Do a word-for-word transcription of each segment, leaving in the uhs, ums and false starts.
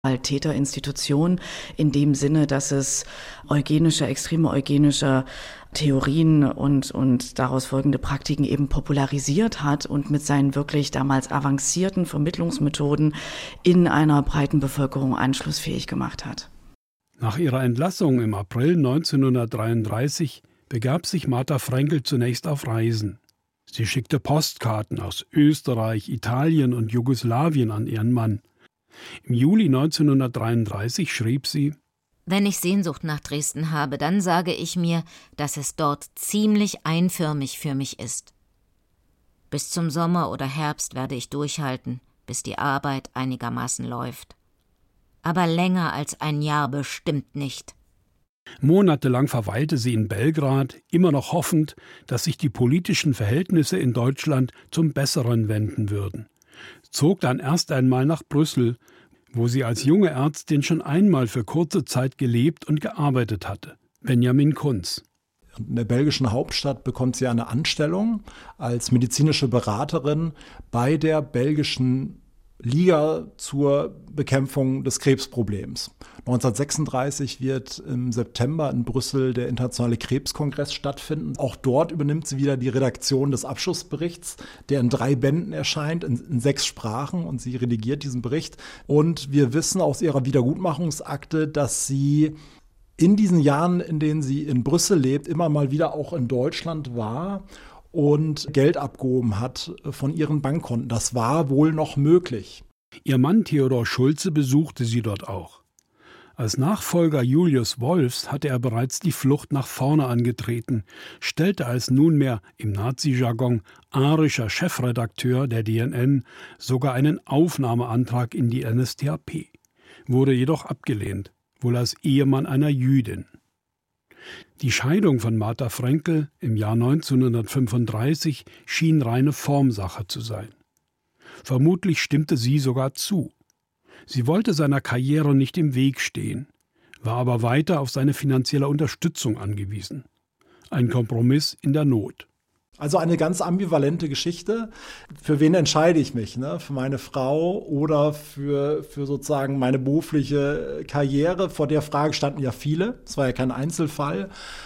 Täterinstitution in dem Sinne, dass es eugenische, extreme eugenische Theorien und, und daraus folgende Praktiken eben popularisiert hat und mit seinen wirklich damals avancierten Vermittlungsmethoden in einer breiten Bevölkerung anschlussfähig gemacht hat. Nach ihrer Entlassung im April neunzehnhundertdreiunddreißig begab sich Martha Frankl zunächst auf Reisen. Sie schickte Postkarten aus Österreich, Italien und Jugoslawien an ihren Mann. Im Juli neunzehnhundertdreiunddreißig schrieb sie: Wenn ich Sehnsucht nach Dresden habe, dann sage ich mir, dass es dort ziemlich einförmig für mich ist. Bis zum Sommer oder Herbst werde ich durchhalten, bis die Arbeit einigermaßen läuft. Aber länger als ein Jahr bestimmt nicht. Monatelang verweilte sie in Belgrad, immer noch hoffend, dass sich die politischen Verhältnisse in Deutschland zum Besseren wenden würden. Zog dann erst einmal nach Brüssel, wo sie als junge Ärztin schon einmal für kurze Zeit gelebt und gearbeitet hatte. Benjamin Kunz. In der belgischen Hauptstadt bekommt sie eine Anstellung als medizinische Beraterin bei der belgischen Liga zur Bekämpfung des Krebsproblems. neunzehnhundertsechsunddreißig wird im September in Brüssel der Internationale Krebskongress stattfinden. Auch dort übernimmt sie wieder die Redaktion des Abschlussberichts, der in drei Bänden erscheint, in, in sechs Sprachen, und sie redigiert diesen Bericht. Und wir wissen aus ihrer Wiedergutmachungsakte, dass sie in diesen Jahren, in denen sie in Brüssel lebt, immer mal wieder auch in Deutschland war und Geld abgehoben hat von ihren Bankkonten. Das war wohl noch möglich. Ihr Mann Theodor Schulze besuchte sie dort auch. Als Nachfolger Julius Wolfs hatte er bereits die Flucht nach vorne angetreten, stellte als nunmehr im Nazi-Jargon arischer Chefredakteur der D N N sogar einen Aufnahmeantrag in die N S D A P, wurde jedoch abgelehnt, wohl als Ehemann einer Jüdin. Die Scheidung von Martha Frankl im Jahr neunzehnhundertfünfunddreißig schien reine Formsache zu sein. Vermutlich stimmte sie sogar zu. Sie wollte seiner Karriere nicht im Weg stehen, war aber weiter auf seine finanzielle Unterstützung angewiesen. Ein Kompromiss in der Not. Also eine ganz ambivalente Geschichte. Für wen entscheide ich mich? Ne? Für meine Frau oder für, für sozusagen meine berufliche Karriere? Vor der Frage standen ja viele. Es war ja kein Einzelfall.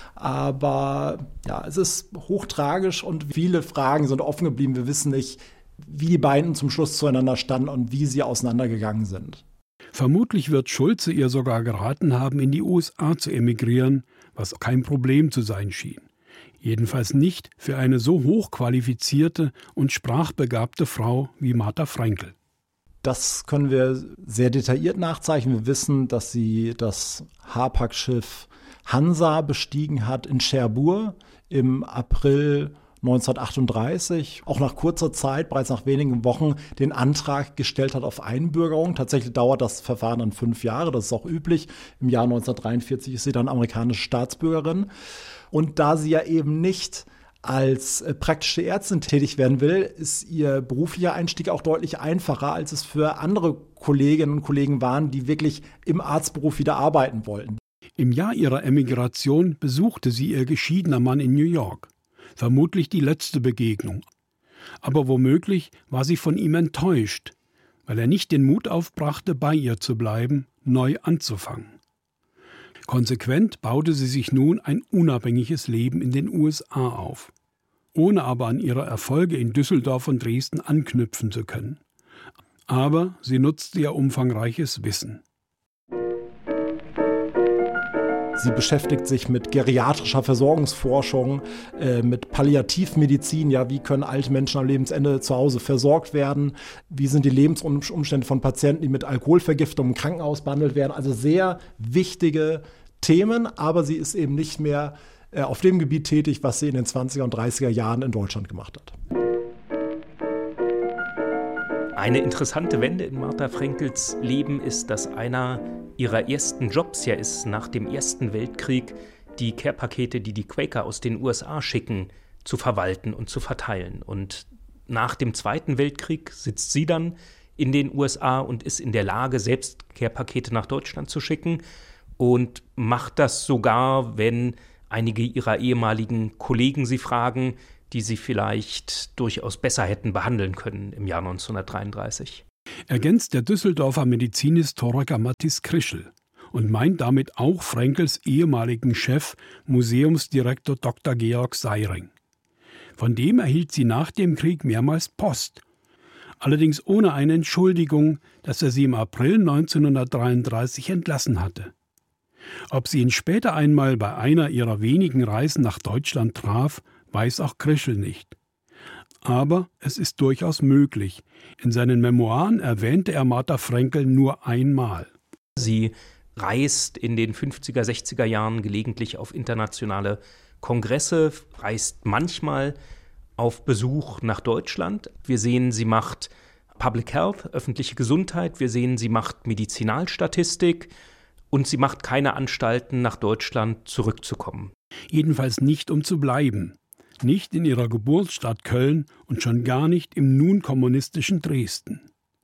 Aber ja, es ist hochtragisch und viele Fragen sind offen geblieben. Wir wissen nicht, wie die beiden zum Schluss zueinander standen und wie sie auseinandergegangen sind. Vermutlich wird Schulze ihr sogar geraten haben, in die U S A zu emigrieren, was kein Problem zu sein schien. Jedenfalls nicht für eine so hochqualifizierte und sprachbegabte Frau wie Martha Frankl. Das können wir sehr detailliert nachzeichnen. Wir wissen, dass sie das Hapag-Schiff Hansa bestiegen hat in Cherbourg im April neunzehnhundertachtunddreißig, auch nach kurzer Zeit, bereits nach wenigen Wochen, den Antrag gestellt hat auf Einbürgerung. Tatsächlich dauert das Verfahren dann fünf Jahre, das ist auch üblich. Im Jahr neunzehnhundertdreiundvierzig ist sie dann amerikanische Staatsbürgerin. Und da sie ja eben nicht als praktische Ärztin tätig werden will, ist ihr beruflicher Einstieg auch deutlich einfacher, als es für andere Kolleginnen und Kollegen waren, die wirklich im Arztberuf wieder arbeiten wollten. Im Jahr ihrer Emigration besuchte sie ihr geschiedener Mann in New York. Vermutlich die letzte Begegnung. Aber womöglich war sie von ihm enttäuscht, weil er nicht den Mut aufbrachte, bei ihr zu bleiben, neu anzufangen. Konsequent baute sie sich nun ein unabhängiges Leben in den U S A auf, ohne aber an ihre Erfolge in Düsseldorf und Dresden anknüpfen zu können. Aber sie nutzte ihr umfangreiches Wissen. Sie beschäftigt sich mit geriatrischer Versorgungsforschung, äh, mit Palliativmedizin. Ja, wie können alte Menschen am Lebensende zu Hause versorgt werden? Wie sind die Lebensumstände von Patienten, die mit Alkoholvergiftung im Krankenhaus behandelt werden? Also sehr wichtige Themen, aber sie ist eben nicht mehr äh, auf dem Gebiet tätig, was sie in den zwanziger und dreißiger Jahren in Deutschland gemacht hat. Eine interessante Wende in Martha Frankls Leben ist, dass einer ihrer ersten Jobs ja ist, nach dem Ersten Weltkrieg die Care-Pakete, die die Quaker aus den U S A schicken, zu verwalten und zu verteilen. Und nach dem Zweiten Weltkrieg sitzt sie dann in den U S A und ist in der Lage, selbst Care-Pakete nach Deutschland zu schicken und macht das sogar, wenn einige ihrer ehemaligen Kollegen sie fragen, die sie vielleicht durchaus besser hätten behandeln können im Jahr neunzehnhundertdreiunddreißig. ergänzt der Düsseldorfer Medizinhistoriker Mathis Krischl und meint damit auch Frenkels ehemaligen Chef, Museumsdirektor Doktor Georg Seiring. Von dem erhielt sie nach dem Krieg mehrmals Post, allerdings ohne eine Entschuldigung, dass er sie im April neunzehnhundertdreiunddreißig entlassen hatte. Ob sie ihn später einmal bei einer ihrer wenigen Reisen nach Deutschland traf, weiß auch Krischl nicht. Aber es ist durchaus möglich. In seinen Memoiren erwähnte er Martha Frenkel nur einmal. Sie reist in den fünfziger, sechziger Jahren gelegentlich auf internationale Kongresse, reist manchmal auf Besuch nach Deutschland. Wir sehen, sie macht Public Health, öffentliche Gesundheit. Wir sehen, sie macht Medizinalstatistik. Und sie macht keine Anstalten, nach Deutschland zurückzukommen. Jedenfalls nicht, um zu bleiben. Nicht in ihrer Geburtsstadt Köln und schon gar nicht im nun kommunistischen Dresden.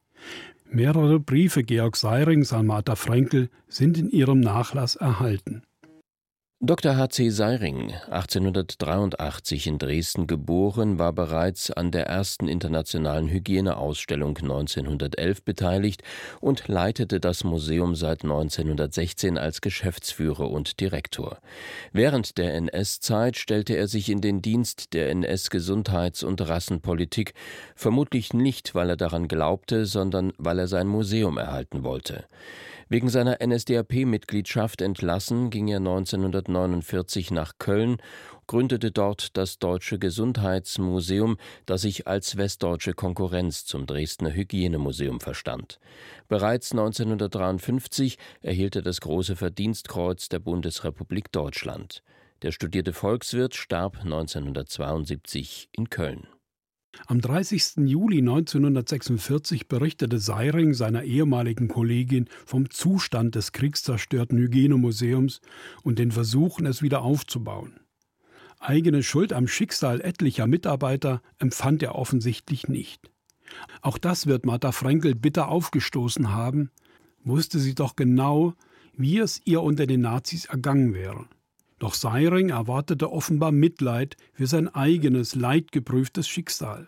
Mehrere Briefe Georg Seirings an Martha Frenkel sind in ihrem Nachlass erhalten. Doktor H C Seiring, achtzehnhundertdreiundachtzig in Dresden geboren, war bereits an der ersten internationalen Hygieneausstellung neunzehnhundertelf beteiligt und leitete das Museum seit neunzehnhundertsechzehn als Geschäftsführer und Direktor. Während der N S-Zeit stellte er sich in den Dienst der N S-Gesundheits- und Rassenpolitik, vermutlich nicht, weil er daran glaubte, sondern weil er sein Museum erhalten wollte. Wegen seiner N S D A P-Mitgliedschaft entlassen, ging er neunzehnhundertneunundvierzig nach Köln, gründete dort das Deutsche Gesundheitsmuseum, das sich als westdeutsche Konkurrenz zum Dresdner Hygienemuseum verstand. Bereits neunzehnhundertdreiundfünfzig erhielt er das Große Verdienstkreuz der Bundesrepublik Deutschland. Der studierte Volkswirt starb neunzehnhundertzweiundsiebzig in Köln. Am dreißigsten Juli neunzehnhundertsechsundvierzig berichtete Seiring seiner ehemaligen Kollegin vom Zustand des kriegszerstörten Hygienemuseums und den Versuchen, es wieder aufzubauen. Eigene Schuld am Schicksal etlicher Mitarbeiter empfand er offensichtlich nicht. Auch das wird Martha Frenkel bitter aufgestoßen haben, wusste sie doch genau, wie es ihr unter den Nazis ergangen wäre. Doch Seiring erwartete offenbar Mitleid für sein eigenes, leidgeprüftes Schicksal.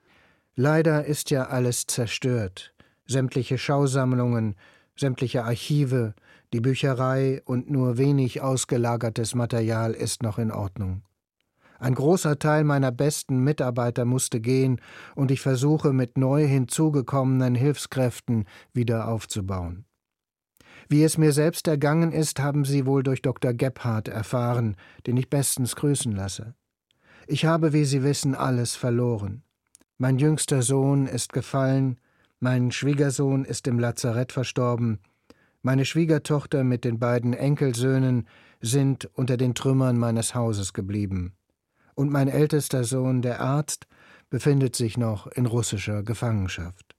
Leider ist ja alles zerstört. Sämtliche Schausammlungen, sämtliche Archive, die Bücherei und nur wenig ausgelagertes Material ist noch in Ordnung. Ein großer Teil meiner besten Mitarbeiter musste gehen und ich versuche mit neu hinzugekommenen Hilfskräften wieder aufzubauen. Wie es mir selbst ergangen ist, haben Sie wohl durch Doktor Gebhardt erfahren, den ich bestens grüßen lasse. Ich habe, wie Sie wissen, alles verloren. Mein jüngster Sohn ist gefallen, mein Schwiegersohn ist im Lazarett verstorben, meine Schwiegertochter mit den beiden Enkelsöhnen sind unter den Trümmern meines Hauses geblieben. Und mein ältester Sohn, der Arzt, befindet sich noch in russischer Gefangenschaft.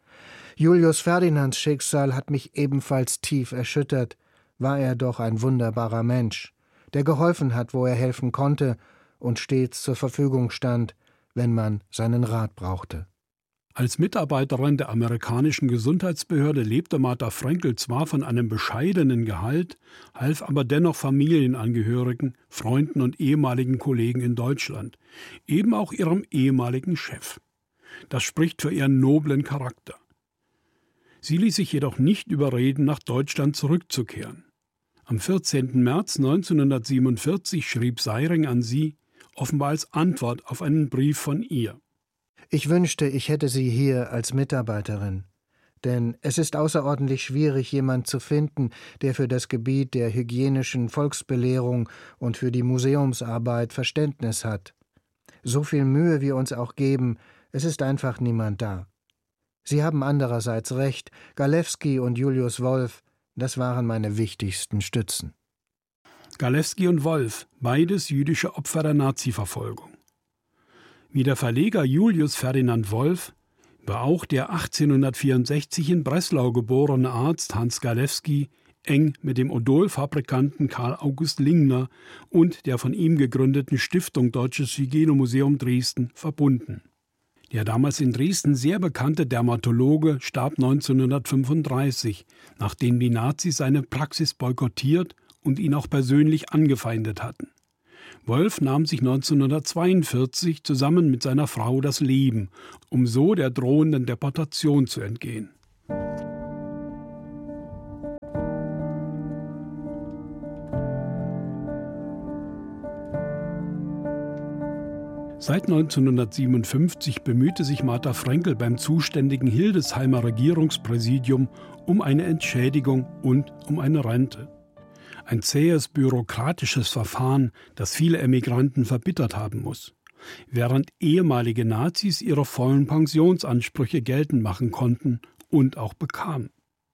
Julius Ferdinands Schicksal hat mich ebenfalls tief erschüttert, war er doch ein wunderbarer Mensch, der geholfen hat, wo er helfen konnte und stets zur Verfügung stand, wenn man seinen Rat brauchte. Als Mitarbeiterin der amerikanischen Gesundheitsbehörde lebte Martha Frenkel zwar von einem bescheidenen Gehalt, half aber dennoch Familienangehörigen, Freunden und ehemaligen Kollegen in Deutschland, eben auch ihrem ehemaligen Chef. Das spricht für ihren noblen Charakter. Sie ließ sich jedoch nicht überreden, nach Deutschland zurückzukehren. Am vierzehnten März neunzehnhundertsiebenundvierzig schrieb Seiring an sie, offenbar als Antwort auf einen Brief von ihr. Ich wünschte, ich hätte Sie hier als Mitarbeiterin. Denn es ist außerordentlich schwierig, jemand zu finden, der für das Gebiet der hygienischen Volksbelehrung und für die Museumsarbeit Verständnis hat. So viel Mühe wir uns auch geben, es ist einfach niemand da. Sie haben andererseits recht, Galewski und Julius Wolf, das waren meine wichtigsten Stützen. Galewski und Wolf, beides jüdische Opfer der Naziverfolgung. Wie der Verleger Julius Ferdinand Wolf war auch der achtzehnhundertvierundsechzig in Breslau geborene Arzt Hans Galewski eng mit dem Odol-Fabrikanten Karl August Lingner und der von ihm gegründeten Stiftung Deutsches Hygienemuseum Dresden verbunden. Der damals in Dresden sehr bekannte Dermatologe starb neunzehnhundertfünfunddreißig, nachdem die Nazis seine Praxis boykottiert und ihn auch persönlich angefeindet hatten. Wolf nahm sich neunzehnhundertzweiundvierzig zusammen mit seiner Frau das Leben, um so der drohenden Deportation zu entgehen. Seit neunzehnhundertsiebenundfünfzig bemühte sich Martha Frankl beim zuständigen Hildesheimer Regierungspräsidium um eine Entschädigung und um eine Rente. Ein zähes bürokratisches Verfahren, das viele Emigranten verbittert haben muss. Während ehemalige Nazis ihre vollen Pensionsansprüche geltend machen konnten und auch bekamen.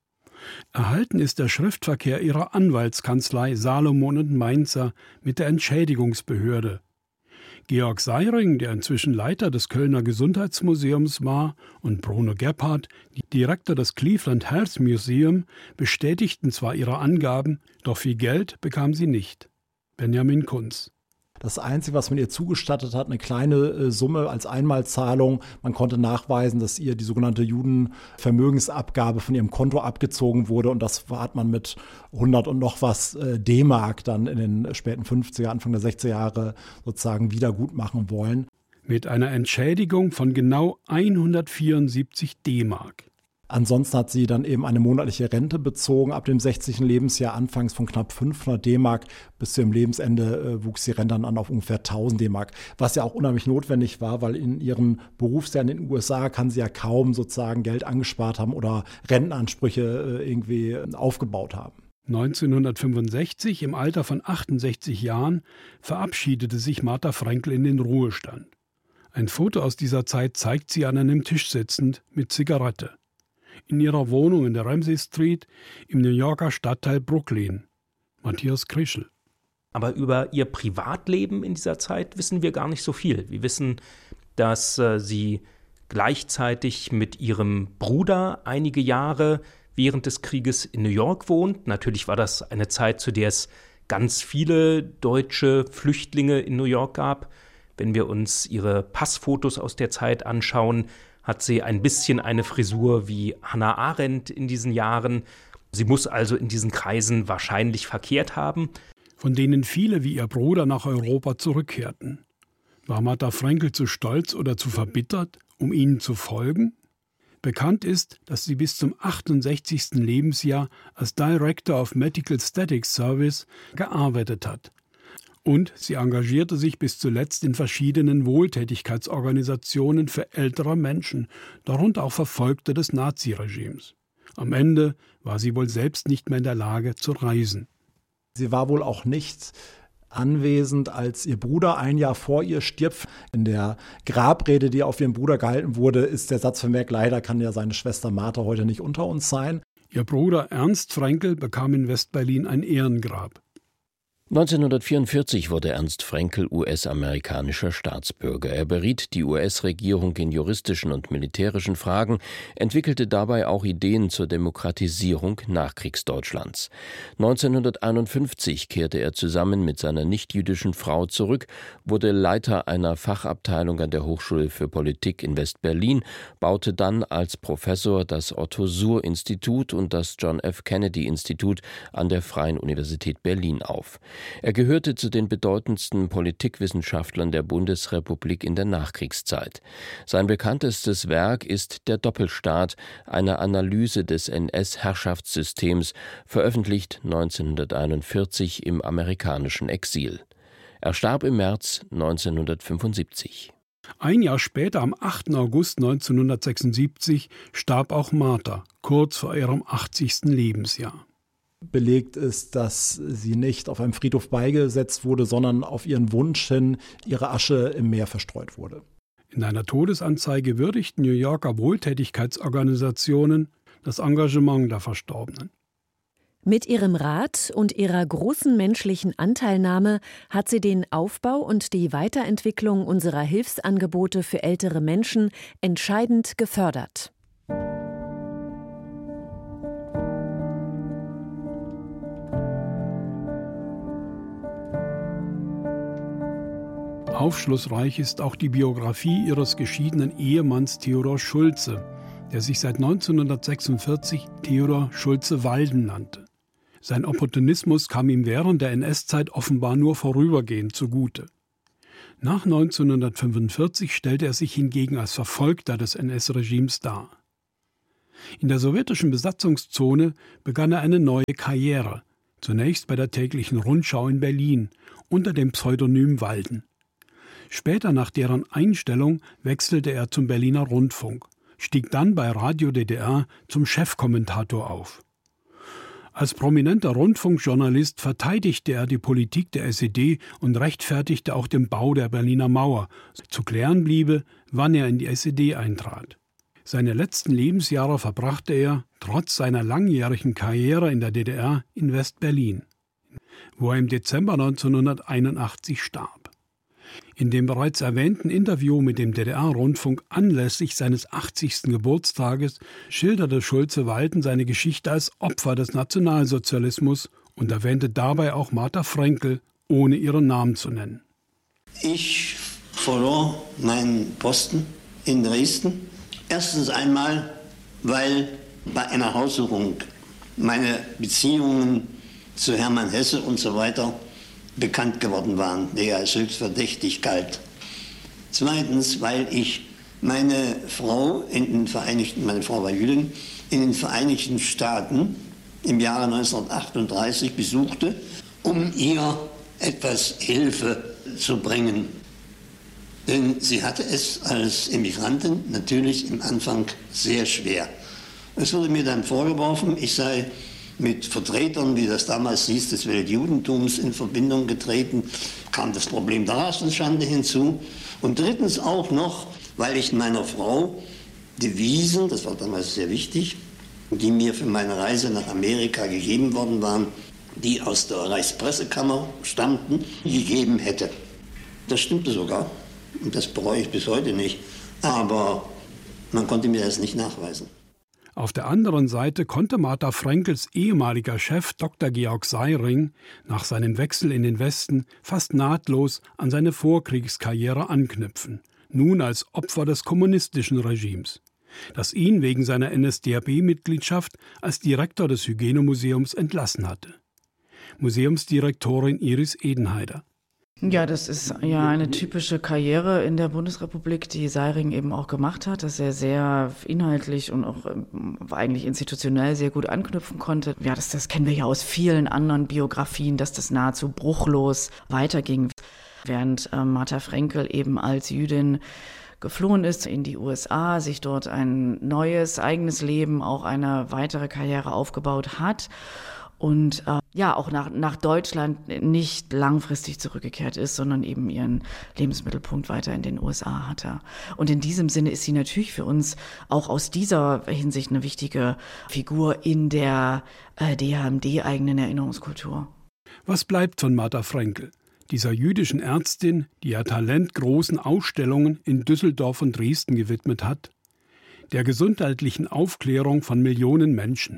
Erhalten ist der Schriftverkehr ihrer Anwaltskanzlei Salomon und Mainzer mit der Entschädigungsbehörde. Georg Seiring, der inzwischen Leiter des Kölner Gesundheitsmuseums war, und Bruno Gebhardt, Direktor des Cleveland Health Museum, bestätigten zwar ihre Angaben, doch viel Geld bekam sie nicht. Benjamin Kunz. Das Einzige, was man ihr zugestattet hat, eine kleine äh, Summe als Einmalzahlung. Man konnte nachweisen, dass ihr die sogenannte Judenvermögensabgabe von ihrem Konto abgezogen wurde. Und das hat man mit hundert und noch was äh, D-Mark dann in den späten fünfziger, Anfang der sechziger Jahre sozusagen wieder gut machen wollen. Mit einer Entschädigung von genau hundertvierundsiebzig D-Mark. Ansonsten hat sie dann eben eine monatliche Rente bezogen ab dem sechzigsten Lebensjahr, anfangs von knapp fünfhundert D-Mark. Bis zu ihrem Lebensende äh, wuchs die Rente dann an auf ungefähr tausend D-Mark, was ja auch unheimlich notwendig war, weil in ihren Berufsjahren in den U S A kann sie ja kaum sozusagen Geld angespart haben oder Rentenansprüche äh, irgendwie aufgebaut haben. neunzehnhundertfünfundsechzig, im Alter von achtundsechzig Jahren, verabschiedete sich Martha Frankl in den Ruhestand. Ein Foto aus dieser Zeit zeigt sie an einem Tisch sitzend mit Zigarette. In ihrer Wohnung in der Ramsey Street im New Yorker Stadtteil Brooklyn. Matthias Krischl. Aber über ihr Privatleben in dieser Zeit wissen wir gar nicht so viel. Wir wissen, dass äh, sie gleichzeitig mit ihrem Bruder einige Jahre während des Krieges in New York wohnt. Natürlich war das eine Zeit, zu der es ganz viele deutsche Flüchtlinge in New York gab. Wenn wir uns ihre Passfotos aus der Zeit anschauen, hat sie ein bisschen eine Frisur wie Hannah Arendt in diesen Jahren. Sie muss also in diesen Kreisen wahrscheinlich verkehrt haben. Von denen viele wie ihr Bruder nach Europa zurückkehrten. War Martha Frankl zu stolz oder zu verbittert, um ihnen zu folgen? Bekannt ist, dass sie bis zum achtundsechzigsten Lebensjahr als Director of Medical Statics Service gearbeitet hat. Und sie engagierte sich bis zuletzt in verschiedenen Wohltätigkeitsorganisationen für ältere Menschen, darunter auch Verfolgte des Naziregimes. Am Ende war sie wohl selbst nicht mehr in der Lage zu reisen. Sie war wohl auch nicht anwesend, als ihr Bruder ein Jahr vor ihr stirbt. In der Grabrede, die auf ihren Bruder gehalten wurde, ist der Satz vermerkt, leider kann ja seine Schwester Martha heute nicht unter uns sein. Ihr Bruder Ernst Frankl bekam in West-Berlin ein Ehrengrab. neunzehnhundertvierundvierzig wurde Ernst Frankl U S-amerikanischer Staatsbürger. Er beriet die U S-Regierung in juristischen und militärischen Fragen, entwickelte dabei auch Ideen zur Demokratisierung Nachkriegsdeutschlands. neunzehnhunderteinundfünfzig kehrte er zusammen mit seiner nichtjüdischen Frau zurück, wurde Leiter einer Fachabteilung an der Hochschule für Politik in West-Berlin, baute dann als Professor das Otto-Suhr-Institut und das John F. Kennedy-Institut an der Freien Universität Berlin auf. Er gehörte zu den bedeutendsten Politikwissenschaftlern der Bundesrepublik in der Nachkriegszeit. Sein bekanntestes Werk ist Der Doppelstaat, eine Analyse des N S-Herrschaftssystems, veröffentlicht neunzehnhunderteinundvierzig im amerikanischen Exil. Er starb im März neunzehnhundertfünfundsiebzig. Ein Jahr später, am achten August neunzehnhundertsechsundsiebzig, starb auch Martha, kurz vor ihrem achtzigsten Lebensjahr. Belegt ist, dass sie nicht auf einem Friedhof beigesetzt wurde, sondern auf ihren Wunsch hin ihre Asche im Meer verstreut wurde. In einer Todesanzeige würdigten New Yorker Wohltätigkeitsorganisationen das Engagement der Verstorbenen. Mit ihrem Rat und ihrer großen menschlichen Anteilnahme hat sie den Aufbau und die Weiterentwicklung unserer Hilfsangebote für ältere Menschen entscheidend gefördert. Aufschlussreich ist auch die Biografie ihres geschiedenen Ehemanns Theodor Schulze, der sich seit neunzehnhundertsechsundvierzig Theodor Schulze-Walden nannte. Sein Opportunismus kam ihm während der N S-Zeit offenbar nur vorübergehend zugute. Nach neunzehnhundertfünfundvierzig stellte er sich hingegen als Verfolgter des N S-Regimes dar. In der sowjetischen Besatzungszone begann er eine neue Karriere, zunächst bei der täglichen Rundschau in Berlin unter dem Pseudonym Walden. Später nach deren Einstellung wechselte er zum Berliner Rundfunk, stieg dann bei Radio D D R zum Chefkommentator auf. Als prominenter Rundfunkjournalist verteidigte er die Politik der S E D und rechtfertigte auch den Bau der Berliner Mauer. Zu klären bliebe, wann er in die S E D eintrat. Seine letzten Lebensjahre verbrachte er, trotz seiner langjährigen Karriere in der D D R, in West-Berlin, wo er im Dezember neunzehnhunderteinundachtzig starb. In dem bereits erwähnten Interview mit dem D D R-Rundfunk anlässlich seines achtzigsten Geburtstages schilderte Schulze-Walden seine Geschichte als Opfer des Nationalsozialismus und erwähnte dabei auch Martha Fraenkel, ohne ihren Namen zu nennen. Ich verlor meinen Posten in Dresden. Erstens einmal, weil bei einer Haussuchung meine Beziehungen zu Hermann Hesse und so weiter bekannt geworden waren, der ja als höchst verdächtig galt. Zweitens, weil ich meine Frau in den Vereinigten, meine Frau war Jüdin, in den Vereinigten Staaten im Jahre neunzehnhundertachtunddreißig besuchte, um ihr etwas Hilfe zu bringen. Denn sie hatte es als Immigrantin natürlich im Anfang sehr schwer. Es wurde mir dann vorgeworfen, ich sei mit Vertretern, wie das damals hieß, des Weltjudentums in Verbindung getreten, kam das Problem der Rassenschande hinzu. Und drittens auch noch, weil ich meiner Frau Devisen, das war damals sehr wichtig, die mir für meine Reise nach Amerika gegeben worden waren, die aus der Reichspressekammer stammten, gegeben hätte. Das stimmte sogar. Und das bereue ich bis heute nicht. Aber man konnte mir das nicht nachweisen. Auf der anderen Seite konnte Martha Fraenkels ehemaliger Chef Doktor Georg Seiring nach seinem Wechsel in den Westen fast nahtlos an seine Vorkriegskarriere anknüpfen, nun als Opfer des kommunistischen Regimes, das ihn wegen seiner N S D A B-Mitgliedschaft als Direktor des Hygienemuseums entlassen hatte. Museumsdirektorin Iris Edenheider. Ja, das ist ja eine typische Karriere in der Bundesrepublik, die Seiring eben auch gemacht hat, dass er sehr inhaltlich und auch eigentlich institutionell sehr gut anknüpfen konnte. Ja, das, das kennen wir ja aus vielen anderen Biografien, dass das nahezu bruchlos weiterging. Während äh, Martha Fraenkel eben als Jüdin geflohen ist in die U S A, sich dort ein neues, eigenes Leben, auch eine weitere Karriere aufgebaut hat. Und äh, ja, auch nach, nach Deutschland nicht langfristig zurückgekehrt ist, sondern eben ihren Lebensmittelpunkt weiter in den U S A hatte. Und in diesem Sinne ist sie natürlich für uns auch aus dieser Hinsicht eine wichtige Figur in der äh, D H M D-eigenen Erinnerungskultur. Was bleibt von Martha Fraenkel, dieser jüdischen Ärztin, die ihr Talent großen Ausstellungen in Düsseldorf und Dresden gewidmet hat, der gesundheitlichen Aufklärung von Millionen Menschen?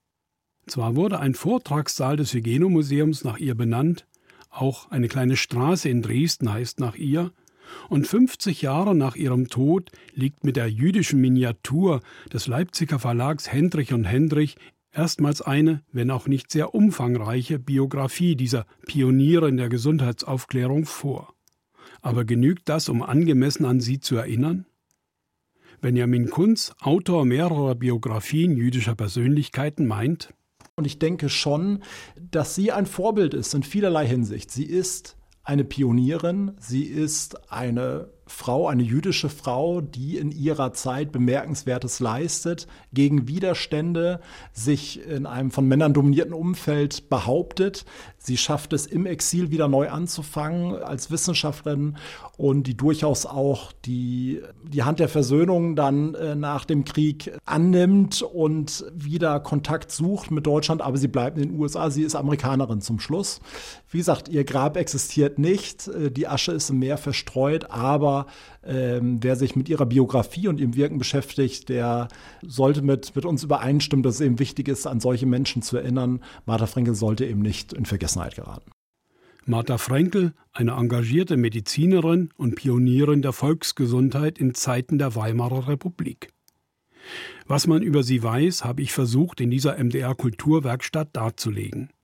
Zwar wurde ein Vortragssaal des Hygienemuseums nach ihr benannt, auch eine kleine Straße in Dresden heißt nach ihr, und fünfzig Jahre nach ihrem Tod liegt mit der jüdischen Miniatur des Leipziger Verlags Hendrich und Hendrich erstmals eine, wenn auch nicht sehr umfangreiche, Biografie dieser Pionierin der Gesundheitsaufklärung vor. Aber genügt das, um angemessen an sie zu erinnern? Benjamin Kunz, Autor mehrerer Biografien jüdischer Persönlichkeiten, meint: Und ich denke schon, dass sie ein Vorbild ist in vielerlei Hinsicht. Sie ist eine Pionierin, sie ist eine Frau, eine jüdische Frau, die in ihrer Zeit Bemerkenswertes leistet, gegen Widerstände sich in einem von Männern dominierten Umfeld behauptet. Sie schafft es, im Exil wieder neu anzufangen als Wissenschaftlerin und die durchaus auch die, die Hand der Versöhnung dann äh, nach dem Krieg annimmt und wieder Kontakt sucht mit Deutschland. Aber sie bleibt in den U S A, sie ist Amerikanerin zum Schluss. Wie gesagt, ihr Grab existiert nicht, die Asche ist im Meer verstreut, aber ähm, wer sich mit ihrer Biografie und ihrem Wirken beschäftigt, der sollte mit, mit uns übereinstimmen, dass es eben wichtig ist, an solche Menschen zu erinnern. Martha Fraenkel sollte eben nicht in Vergessenheit geraten. Martha Fraenkel, eine engagierte Medizinerin und Pionierin der Volksgesundheit in Zeiten der Weimarer Republik. Was man über sie weiß, habe ich versucht, in dieser M D R-Kulturwerkstatt darzulegen.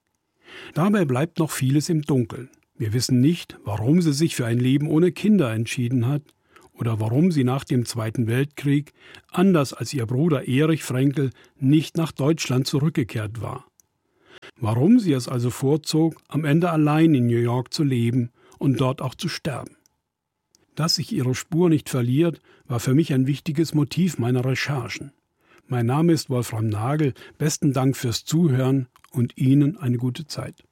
Dabei bleibt noch vieles im Dunkeln. Wir wissen nicht, warum sie sich für ein Leben ohne Kinder entschieden hat oder warum sie nach dem Zweiten Weltkrieg, anders als ihr Bruder Erich Frankl, nicht nach Deutschland zurückgekehrt war. Warum sie es also vorzog, am Ende allein in New York zu leben und dort auch zu sterben. Dass sich ihre Spur nicht verliert, war für mich ein wichtiges Motiv meiner Recherchen. Mein Name ist Wolfram Nagel, besten Dank fürs Zuhören und Ihnen eine gute Zeit.